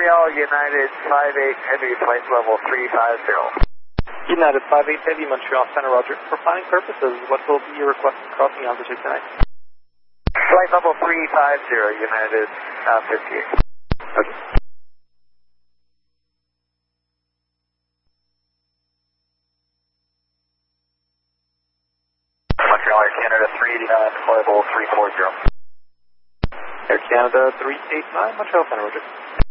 Montreal, United 58 Heavy, flight level 350. United 58 Heavy, Montreal Center, roger. For planning purposes, what will be your requested crossing altitude tonight? Flight level 350, United 58. Okay. Montreal, Air Canada 389, flight level 340. Air Canada 389, Montreal Center, roger.